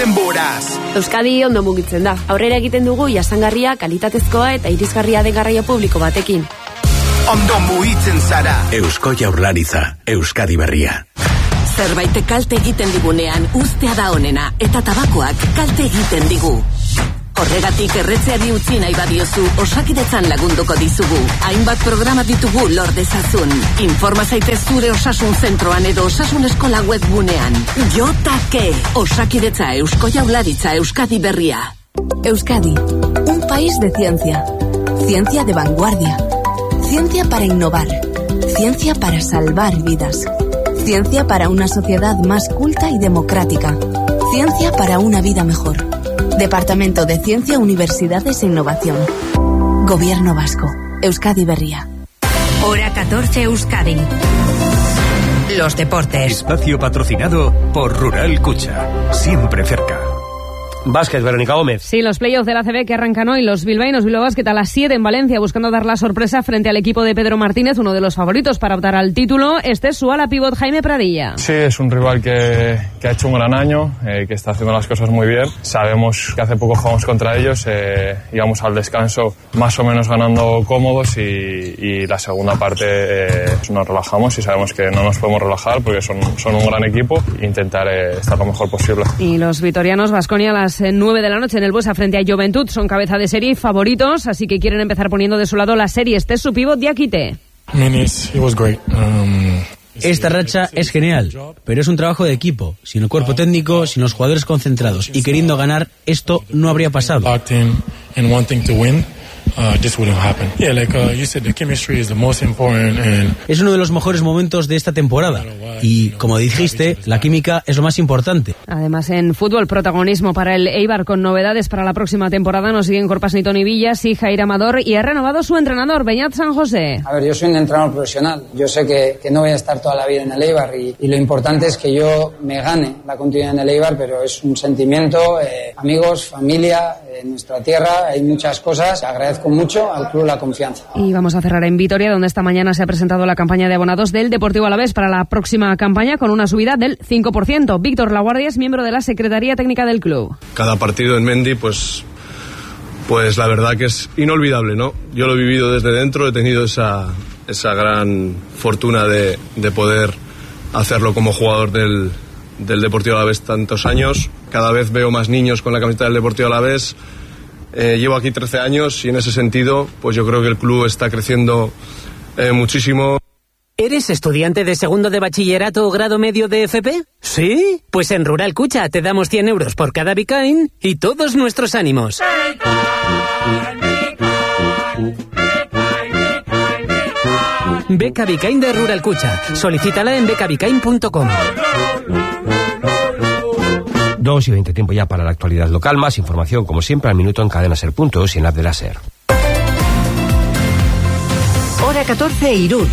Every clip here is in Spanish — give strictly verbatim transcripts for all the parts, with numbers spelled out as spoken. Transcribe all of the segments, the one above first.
Euskadi ondo mugitzen da. Aurrera egiten dugu jasangarria, kalitatezkoa eta irisgarria den garraio publiko batekin. Ondo mugitzen zara. Eusko Jaurlaritza, Euskadi berria. Zerbait kalte egiten digunean uztea da onena eta tabakoak kalte egiten digu. Horregatik erretzeari utzi nahi badiozu, Osakidetzan lagunduko dizugu. Hainbat programa ditugu lor dezazun. Informa zaitez zure osasun zentroan edo osasun eskola webgunean. Jotake, Osakidetza Eusko Jaurlaritza Euskadi berria. Euskadi, un país de ciencia. Ciencia de vanguardia. Ciencia para innovar. Ciencia para salvar vidas. Ciencia para una sociedad más culta y democrática. Ciencia para una vida mejor. Departamento de Ciencia, Universidades e Innovación. Gobierno Vasco. Euskadi berria. Hora catorce Euskadi. Los deportes. Espacio patrocinado por Rural Cucha. Siempre cerca. Básquet, Verónica Gómez. Sí, los playoffs del A C B que arrancan hoy, los bilbaínos Bilbao Basket a las siete en Valencia, buscando dar la sorpresa frente al equipo de Pedro Martínez, uno de los favoritos para optar al título. Este es su ala pívot Jaime Pradilla. Sí, es un rival que, que ha hecho un gran año, eh, que está haciendo las cosas muy bien. Sabemos que hace poco jugamos contra ellos, eh, íbamos al descanso más o menos ganando cómodos y, y la segunda parte eh, nos relajamos y sabemos que no nos podemos relajar porque son, son un gran equipo e intentar eh, estar lo mejor posible. Y los vitorianos, Baskonia, las nueve de la noche en el Buesa frente a Joventut, son cabeza de serie y favoritos, así que quieren empezar poniendo de su lado la serie. Este es su pívot Diakite. Esta racha es genial, pero es un trabajo de equipo. Sin el cuerpo técnico, sin los jugadores concentrados y queriendo ganar, esto no habría pasado. Uh, this wouldn't happen. Yeah, like uh, you said, the chemistry is the most important and... Es uno de los mejores momentos de esta temporada y, como dijiste, la química es lo más importante. Además, en fútbol, protagonismo para el Eibar con novedades para la próxima temporada. Nos siguen Corpas ni Toni Villas y Jair Amador, y ha renovado su entrenador, Beñat San José. A ver, yo soy un entrenador profesional. Yo sé que, que no voy a estar toda la vida en el Eibar y, y lo importante es que yo me gane la continuidad en el Eibar, pero es un sentimiento, eh, amigos, familia, en eh, nuestra tierra, hay muchas cosas. Agradezco mucho al club la confianza. Y vamos a cerrar en Vitoria, donde esta mañana se ha presentado la campaña de abonados del Deportivo Alavés para la próxima campaña, con una subida del cinco por ciento. Víctor Laguardia es miembro de la Secretaría Técnica del club. Cada partido en Mendy, pues, pues la verdad que es inolvidable, ¿no? Yo lo he vivido desde dentro, he tenido esa, esa gran fortuna de, de poder hacerlo como jugador del, del Deportivo Alavés tantos años. Cada vez veo más niños con la camiseta del Deportivo Alavés. Eh, llevo aquí trece años y en ese sentido, pues yo creo que el club está creciendo eh, muchísimo. ¿Eres estudiante de segundo de bachillerato o grado medio de F P? ¿Sí? Pues en Rural Cucha te damos cien euros por cada Bicain y todos nuestros ánimos. Beca Bicain de Rural Cucha. Solicítala en beca bicain punto com. dos y veinte, tiempo ya para la actualidad local. Más información, como siempre, al minuto en Cadena Ser punto es y en la app de la Ser. Hora catorce, Irún.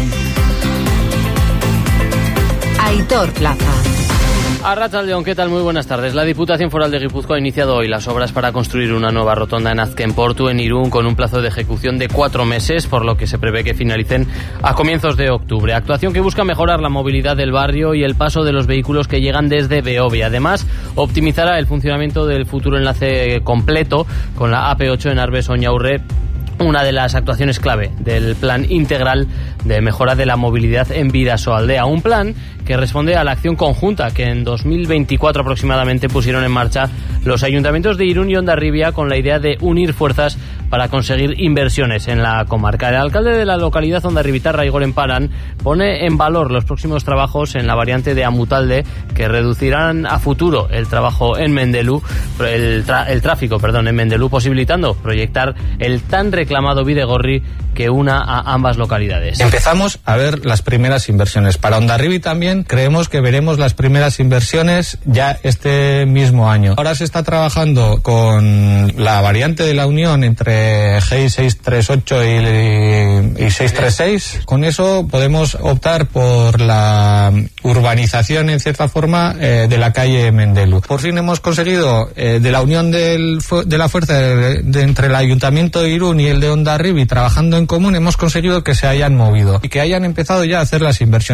Aitor Plaza. Arratsaldeon, ¿qué tal? Muy buenas tardes. La Diputación Foral de Guipúzcoa ha iniciado hoy las obras para construir una nueva rotonda en Azken Portu, en Irún, con un plazo de ejecución de cuatro meses, por lo que se prevé que finalicen a comienzos de octubre. Actuación que busca mejorar la movilidad del barrio y el paso de los vehículos que llegan desde Beovia. Además, optimizará el funcionamiento del futuro enlace completo con la A P ocho en Arbes-Oñaurre, una de las actuaciones clave del plan integral de mejora de la movilidad en Bidasoaldea. Un plan que responde a la acción conjunta que en dos mil veinticuatro aproximadamente pusieron en marcha los ayuntamientos de Irún y Hondarribia, con la idea de unir fuerzas para conseguir inversiones en la comarca. El alcalde de la localidad hondarribitarra, Igor Emparan, pone en valor los próximos trabajos en la variante de Amutalde, que reducirán a futuro el trabajo en Mendelú, el, tra- el tráfico, perdón, en Mendelú, posibilitando proyectar el tan reclamado Bidegorri que una a ambas localidades. Empezamos a ver las primeras inversiones. Para Hondarribi también creemos que veremos las primeras inversiones ya este mismo año. Ahora se está trabajando con la variante de la Unión entre G I seiscientos treinta y ocho y, y seiscientos treinta y seis. Con eso podemos optar por la urbanización, en cierta forma, eh, de la calle Mendelú. Por fin hemos conseguido, eh, de la unión del, de la fuerza de, de entre el Ayuntamiento de Irún y el de Hondarribi, trabajando en común, hemos conseguido que se hayan movido y que hayan empezado ya a hacer las inversiones.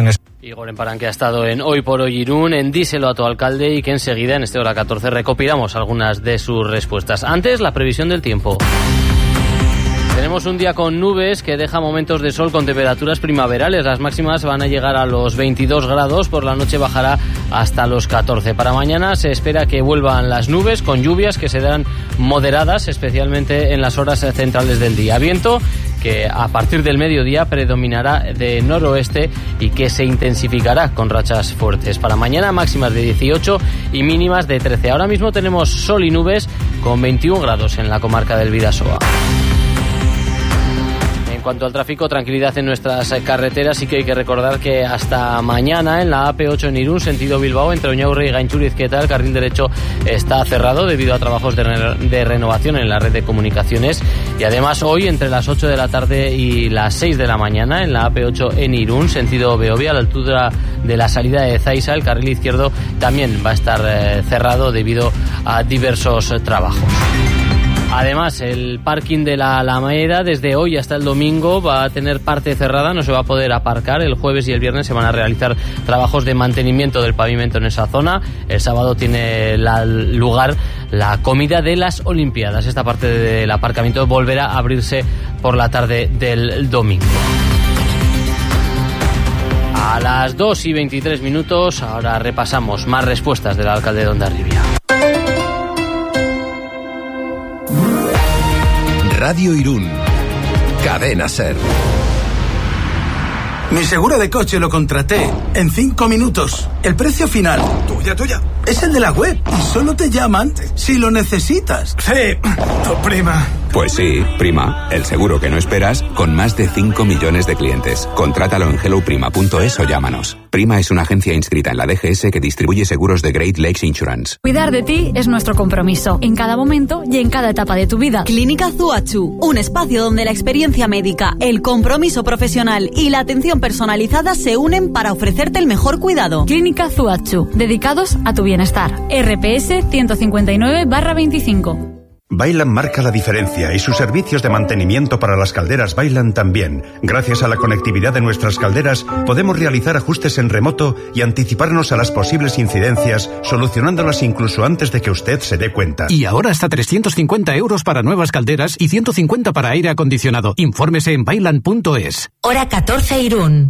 Igor Emparán, que ha estado en Hoy por Hoy Irún, en Díselo a tu alcalde, y que enseguida, en este Hora catorce, recopilamos algunas de sus respuestas. Antes, la previsión del tiempo. Tenemos un día con nubes que deja momentos de sol con temperaturas primaverales. Las máximas van a llegar a los veintidós grados, por la noche bajará hasta los catorce. Para mañana se espera que vuelvan las nubes con lluvias que serán moderadas, especialmente en las horas centrales del día. Viento que a partir del mediodía predominará de noroeste y que se intensificará con rachas fuertes. Para mañana máximas de dieciocho y mínimas de trece. Ahora mismo tenemos sol y nubes con veintiún grados en la comarca del Bidasoa. En cuanto al tráfico, tranquilidad en nuestras carreteras. Sí que hay que recordar que hasta mañana en la A P ocho en Irún, sentido Bilbao, entre Oñaurre y Gaintxurizketa, el carril derecho está cerrado debido a trabajos de, re- de renovación en la red de comunicaciones. Y además hoy, entre las ocho de la tarde y las seis de la mañana, en la A P ocho en Irún, sentido Beovia, a la altura de la salida de Zaiza, el carril izquierdo también va a estar eh, cerrado debido a diversos eh, trabajos. Además, el parking de la Alameda desde hoy hasta el domingo va a tener parte cerrada, no se va a poder aparcar. El jueves y el viernes se van a realizar trabajos de mantenimiento del pavimento en esa zona. El sábado tiene la, lugar la comida de las Olimpiadas. Esta parte del aparcamiento volverá a abrirse por la tarde del domingo. A las dos y veintitrés minutos, ahora repasamos más respuestas del alcalde de Hondarribia. Radio Irún, Cadena Ser. Mi seguro de coche lo contraté en cinco minutos. El precio final, tuya, tuya, es el de la web y solo te llaman si lo necesitas. Sí, tu prima. Pues sí, Prima, el seguro que no esperas, con más de cinco millones de clientes. Contrátalo en hello prima punto es o llámanos. Prima es una agencia inscrita en la D G S que distribuye seguros de Great Lakes Insurance. Cuidar de ti es nuestro compromiso, en cada momento y en cada etapa de tu vida. Clínica Zuachu, un espacio donde la experiencia médica, el compromiso profesional y la atención personalizada se unen para ofrecerte el mejor cuidado. Clínica Zuachu, dedicados a tu bienestar. R P S ciento cincuenta y nueve barra veinticinco. Vaillant marca la diferencia y sus servicios de mantenimiento para las calderas Vaillant también. Gracias a la conectividad de nuestras calderas, podemos realizar ajustes en remoto y anticiparnos a las posibles incidencias, solucionándolas incluso antes de que usted se dé cuenta. Y ahora hasta trescientos cincuenta euros para nuevas calderas y ciento cincuenta para aire acondicionado. Infórmese en vaillant punto es. Hora catorce Irún.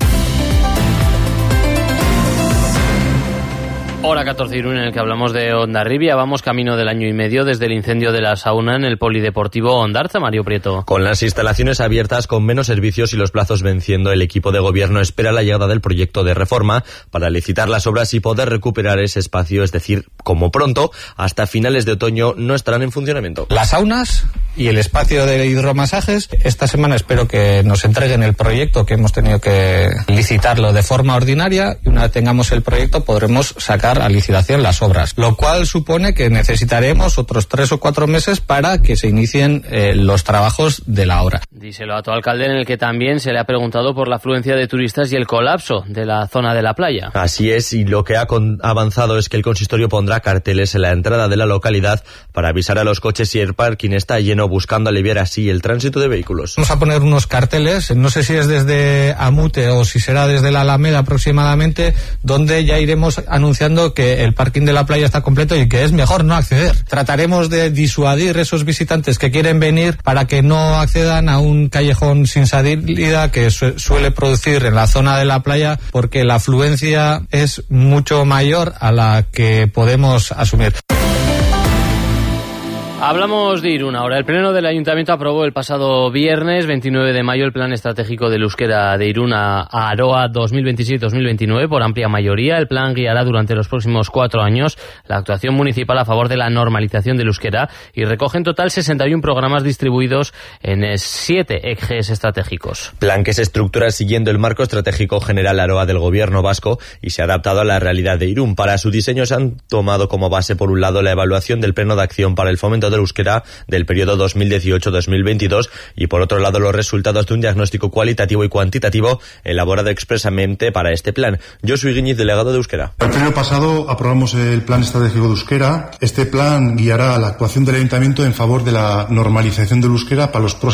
Hora catorce Irún, en el que hablamos de Hondarribia. Vamos camino del año y medio desde el incendio de la sauna en el polideportivo Hondarza. Mario Prieto. Con las instalaciones abiertas, con menos servicios y los plazos venciendo, el equipo de gobierno espera la llegada del proyecto de reforma para licitar las obras y poder recuperar ese espacio, es decir, como pronto, hasta finales de otoño no estarán en funcionamiento. Las saunas y el espacio de hidromasajes, esta semana espero que nos entreguen el proyecto, que hemos tenido que licitarlo de forma ordinaria, y una vez tengamos el proyecto podremos sacar a licitación las obras, lo cual supone que necesitaremos otros tres o cuatro meses para que se inicien eh, los trabajos de la obra. Díselo a tu alcalde, en el que también se le ha preguntado por la afluencia de turistas y el colapso de la zona de la playa. Así es, y lo que ha con- avanzado es que el consistorio pondrá carteles en la entrada de la localidad para avisar a los coches si el parking está lleno, buscando aliviar así el tránsito de vehículos. Vamos a poner unos carteles, no sé si es desde Amute o si será desde la Alameda aproximadamente, donde ya iremos anunciando que el parking de la playa está completo y que es mejor no acceder. Trataremos de disuadir esos visitantes que quieren venir para que no accedan a un callejón sin salida que su- suele producir en la zona de la playa, porque la afluencia es mucho mayor a la que podemos asumir. Hablamos de Irún ahora. El Pleno del Ayuntamiento aprobó el pasado viernes veintinueve de mayo el Plan Estratégico del Euskera de Irún a, a Aroa dos mil veintisiete dos mil veintinueve por amplia mayoría. El plan guiará durante los próximos cuatro años la actuación municipal a favor de la normalización del euskera y recoge en total sesenta y uno programas distribuidos en siete ejes estratégicos. Plan que se estructura siguiendo el marco estratégico general Aroa del Gobierno vasco y se ha adaptado a la realidad de Irún. Para su diseño se han tomado como base, por un lado, la evaluación del Pleno de Acción para el Fomento del Euskera del periodo dos mil dieciocho dos mil veintidós y, por otro lado, los resultados de un diagnóstico cualitativo y cuantitativo elaborado expresamente para este plan. Josu Iguiñiz, delegado de Euskera. El pleno pasado aprobamos el Plan Estratégico de Euskera. Este plan guiará la actuación del Ayuntamiento en favor de la normalización del euskera para los próximos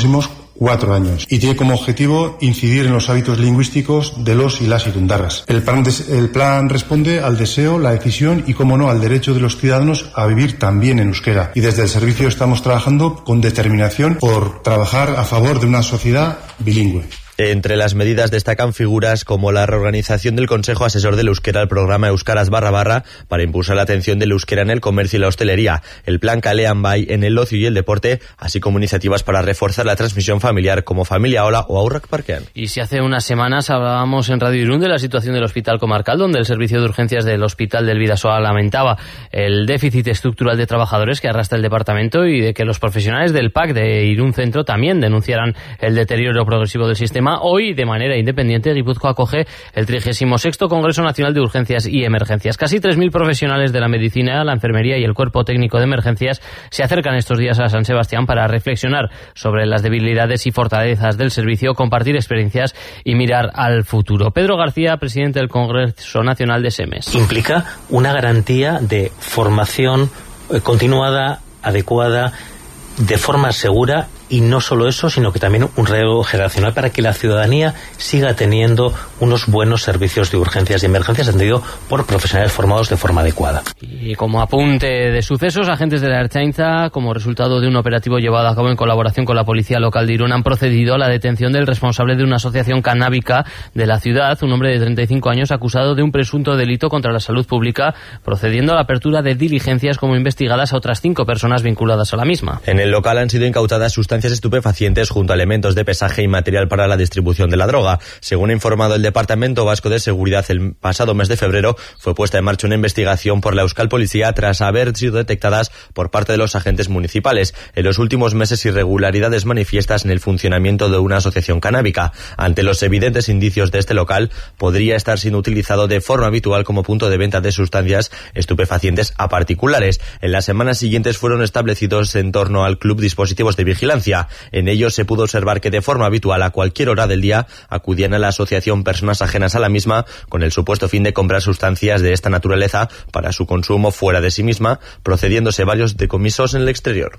cuatro años y tiene como objetivo incidir en los hábitos lingüísticos de los y las irundarras. El plan, de, el plan responde al deseo, la decisión y, como no, al derecho de los ciudadanos a vivir también en euskera. Y desde el servicio estamos trabajando con determinación por trabajar a favor de una sociedad bilingüe. Entre las medidas destacan figuras como la reorganización del Consejo Asesor del Euskera al programa Euskaraz barra barra para impulsar la atención del euskera en el comercio y la hostelería, el plan Kalean Bai en el ocio y el deporte, así como iniciativas para reforzar la transmisión familiar como Familia Ola o Aurrak Parkean. Y si hace unas semanas hablábamos en Radio Irún de la situación del Hospital Comarcal, donde el servicio de urgencias del Hospital del Bidasoa lamentaba el déficit estructural de trabajadores que arrastra el departamento y de que los profesionales del P A C de Irún Centro también denunciaran el deterioro progresivo del sistema. Hoy, de manera independiente, Guipúzcoa acoge el trigésimo sexto Congreso Nacional de Urgencias y Emergencias. Casi tres mil profesionales de la medicina, la enfermería y el cuerpo técnico de emergencias se acercan estos días a San Sebastián para reflexionar sobre las debilidades y fortalezas del servicio, compartir experiencias y mirar al futuro. Pedro García, presidente del Congreso Nacional de SEMES. Implica una garantía de formación continuada, adecuada, de forma segura, y no solo eso, sino que también un relevo generacional para que la ciudadanía siga teniendo unos buenos servicios de urgencias y emergencias atendidos por profesionales formados de forma adecuada. Y como apunte de sucesos, agentes de la Ertzaintza, como resultado de un operativo llevado a cabo en colaboración con la policía local de Irún, han procedido a la detención del responsable de una asociación canábica de la ciudad, un hombre de treinta y cinco años acusado de un presunto delito contra la salud pública, procediendo a la apertura de diligencias como investigadas a otras cinco personas vinculadas a la misma. En el local han sido incautadas sustancias estupefacientes junto a elementos de pesaje y material para la distribución de la droga. Según ha informado el Departamento Vasco de Seguridad, el pasado mes de febrero fue puesta en marcha una investigación por la Euskal Policía tras haber sido detectadas por parte de los agentes municipales en los últimos meses irregularidades manifiestas en el funcionamiento de una asociación canábica. Ante los evidentes indicios de este local, podría estar siendo utilizado de forma habitual como punto de venta de sustancias estupefacientes a particulares. En las semanas siguientes fueron establecidos en torno al club dispositivos de vigilancia. En ellos se pudo observar que de forma habitual a cualquier hora del día acudían a la asociación personas ajenas a la misma con el supuesto fin de comprar sustancias de esta naturaleza para su consumo fuera de sí misma, procediéndose varios decomisos en el exterior.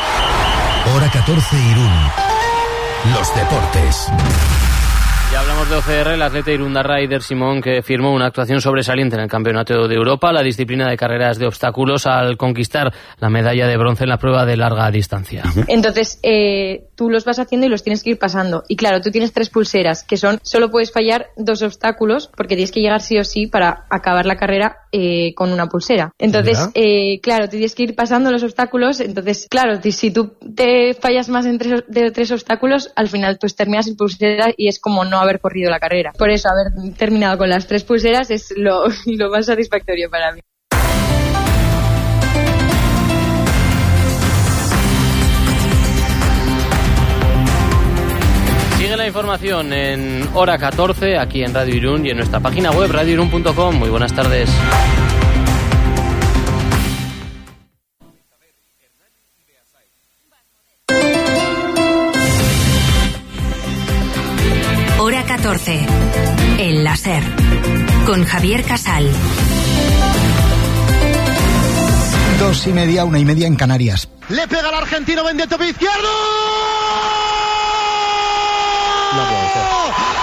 Hora catorce Irún. Los deportes. Ya hablamos de O C R, el atleta irundarra Eider Simón, que firmó una actuación sobresaliente en el Campeonato de Europa, la disciplina de carreras de obstáculos, al conquistar la medalla de bronce en la prueba de larga distancia. Entonces, eh, tú los vas haciendo y los tienes que ir pasando. Y claro, tú tienes tres pulseras, que son, solo puedes fallar dos obstáculos, porque tienes que llegar sí o sí para acabar la carrera eh, con una pulsera. Entonces, eh, claro, tú tienes que ir pasando los obstáculos. Entonces, claro, si tú te fallas más en tres, de tres obstáculos, al final tú terminas sin pulsera y es como no haber corrido la carrera. Por eso, haber terminado con las tres pulseras es lo, lo más satisfactorio para mí. Sigue la información en Hora catorce, aquí en Radio Irún y en nuestra página web radio irún punto com. Muy buenas tardes. Hora catorce. El láser. Con Javier Casal. Dos y media, una y media en Canarias. Le pega al argentino, vende tope izquierdo. No puede ser.